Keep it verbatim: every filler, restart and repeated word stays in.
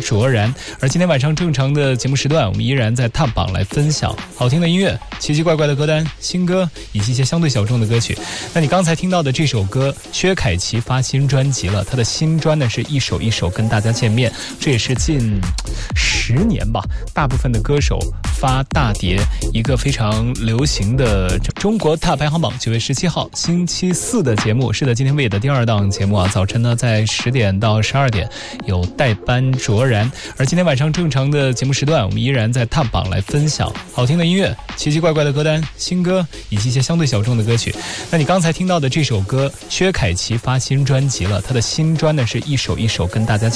卓然。而今天晚上正常的节目时段，我们依然在 Top 榜来分享好听的音乐、奇奇怪怪的歌单、新歌以及一些相对小众的歌曲。那你刚才听到的这首歌，薛凯琪发新专辑了，他的新专呢是一首一首跟大家见面，这也是近十年吧，大部分的歌手发大碟一个非常流行的中国大排行榜。九月十七号星期四的节目，是的，今天为的第二档节目啊，早晨呢在十点到十二点有代班卓然，而今天晚上正常的节目时段，我们依然在 Top 榜来分享好听的音乐、奇奇怪怪的歌单、新歌以及一些相对小众的歌曲。那你刚才听到的这首歌，薛凯琪发新专辑了，他的新专呢是一首一首跟大家